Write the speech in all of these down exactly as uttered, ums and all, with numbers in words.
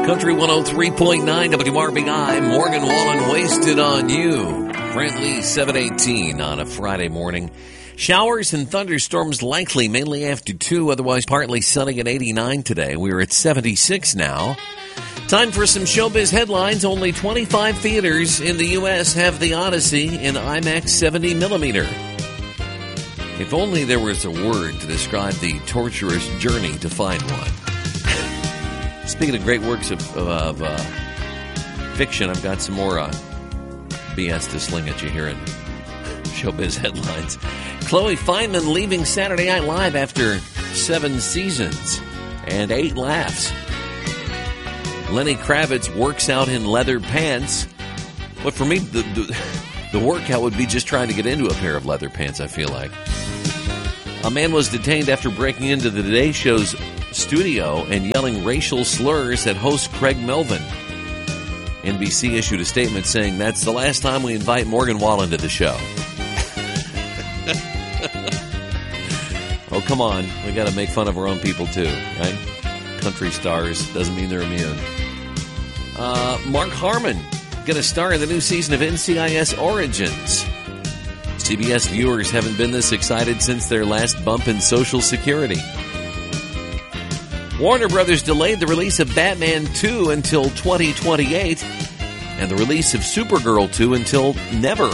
Country one oh three point nine W R B I, Morgan Wallen, Wasted on You. Brent Lee, seven eighteen on a Friday morning. Showers and thunderstorms likely, mainly after two, otherwise partly sunny at eighty-nine today. We're at seventy-six now. Time for some showbiz headlines. Only twenty-five theaters in the U S have the Odyssey in IMAX seventy millimeter. If only there was a word to describe the torturous journey to find one. Speaking of great works of, of uh, fiction, I've got some more uh, B S to sling at you here in showbiz headlines. Chloe Fineman leaving Saturday Night Live after seven seasons and eight laughs. Lenny Kravitz works out in leather pants. But for me, the, the, the workout would be just trying to get into a pair of leather pants, I feel like. A man was detained after breaking into the Today Show's studio and yelling racial slurs at host Craig Melvin. N B C issued a statement saying, "That's the last time we invite Morgan Wallen to the show." Oh, come on. We got to make fun of our own people, too, right? Country stars. Doesn't mean they're immune. Uh, Mark Harmon going to star in the new season of N C I S Origins. C B S viewers haven't been this excited since their last bump in Social Security. Warner Brothers delayed the release of Batman two until twenty twenty-eight and the release of Supergirl two until never.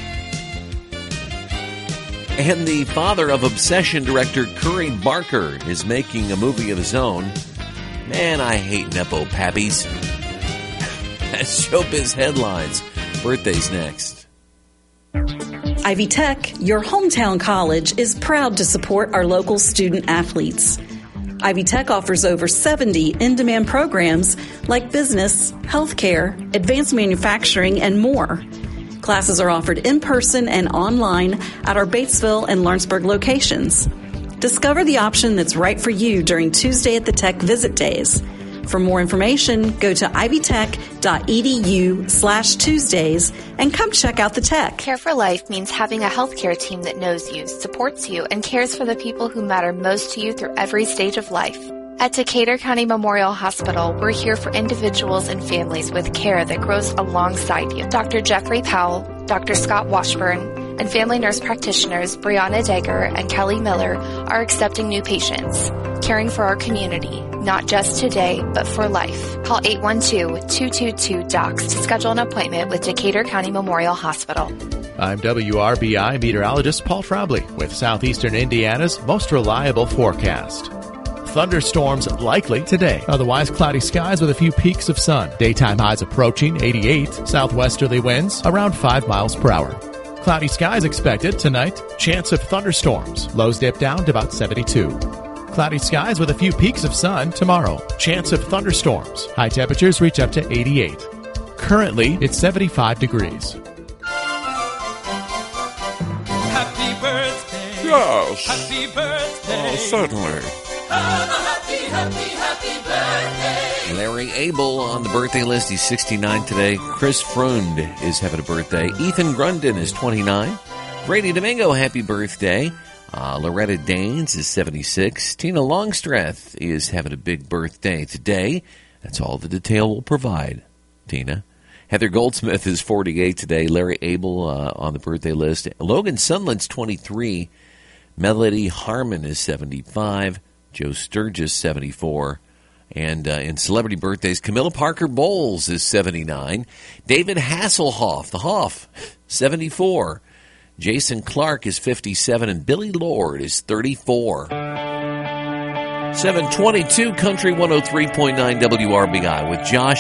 And the father of Obsession director Curry Barker is making a movie of his own. Man, I hate Nepo Pappies. That's showbiz headlines. Birthdays next. Ivy Tech, your hometown college, is proud to support our local student athletes. Ivy Tech offers over seventy in-demand programs like business, healthcare, advanced manufacturing, and more. Classes are offered in person and online at our Batesville and Lawrenceburg locations. Discover the option that's right for you during Tuesday at the Tech Visit Days. For more information, go to ivytech.edu slash Tuesdays and come check out the Tech. Care for Life means having a healthcare team that knows you, supports you, and cares for the people who matter most to you through every stage of life. At Decatur County Memorial Hospital, we're here for individuals and families with care that grows alongside you. Doctor Jeffrey Powell, Doctor Scott Washburn, and family nurse practitioners Brianna Degger and Kelly Miller are accepting new patients, caring for our community, not just today, but for life. Call eight one two, two two two, D O C S to schedule an appointment with Decatur County Memorial Hospital. I'm W R B I meteorologist Paul Trombley with Southeastern Indiana's most reliable forecast. Thunderstorms likely today. Otherwise, cloudy skies with a few peaks of sun. Daytime highs approaching eighty-eight. Southwesterly winds around five miles per hour. Cloudy skies expected tonight. Chance of thunderstorms. Lows dip down to about seventy-two. Cloudy skies with a few peaks of sun tomorrow. Chance of thunderstorms. High temperatures reach up to eighty-eight. Currently, it's seventy-five degrees. Happy birthday. Yes. Happy birthday. Oh, certainly. Have a happy, happy, happy birthday. Larry Abel on the birthday list. He's sixty-nine today. Chris Freund is having a birthday. Ethan Grundon is twenty-nine. Brady Domingo, happy birthday. Uh, Loretta Daines is seventy-six. Tina Longstreth is having a big birthday today. That's all the detail will provide, Tina. Heather Goldsmith is forty-eight today. Larry Abel uh, on the birthday list. Logan Sunland's twenty-three. Melody Harmon is seventy-five. Joe Sturgis, seventy-four. And uh, in celebrity birthdays, Camilla Parker Bowles is seventy-nine. David Hasselhoff, the Hoff, seventy-four. Jason Clark is fifty-seven. And Billy Lord is thirty-four. seven twenty-two Country one oh three point nine W R B I with Josh